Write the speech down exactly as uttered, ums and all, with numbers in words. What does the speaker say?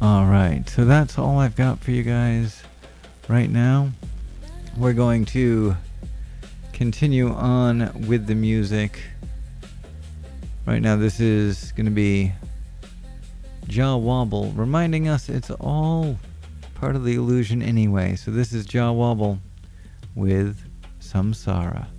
Alright, so that's all I've got for you guys right now. We're going to continue on with the music. Right now this is going to be Jah Wobble, reminding us it's all part of the illusion anyway. So this is Jah Wobble with Samsara.